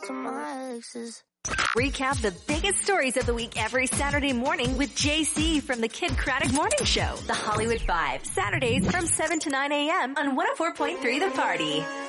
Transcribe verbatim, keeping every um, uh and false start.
to my exes. Recap the biggest stories of the week every Saturday morning with J C from the Kid Craddock Morning Show. The Hollywood Five, Saturdays from seven to nine a.m. on one oh four point three The Party.